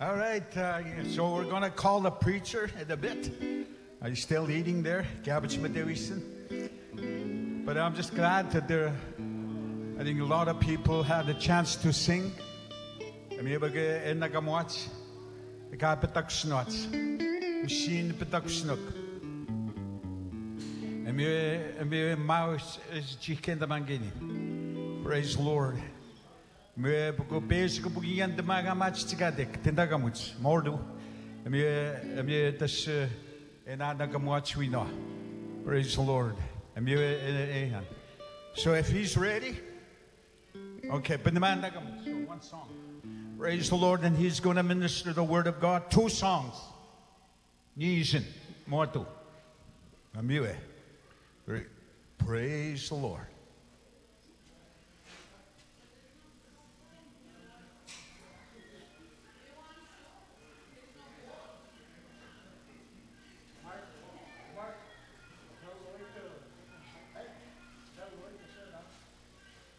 All right, so we're going to call the preacher in a bit. Are you still eating there, Cabbage Madewison? But I'm just glad that I think a lot of people had a chance to sing. I'm here in the Gamwatch. The Kapetak Snots. Machine Petak Snook. I'm here, Mouse is Chicken the Mangini. Praise the Lord. Me buku base ko bugian demaga match tigadik tindaga much more do me tas enada gamwatch we know. Praise the Lord. So if he's ready, okay, but the man so one song. Praise the Lord, and he's going to minister the word of God. 2 songs. Nishin more to. Praise the Lord.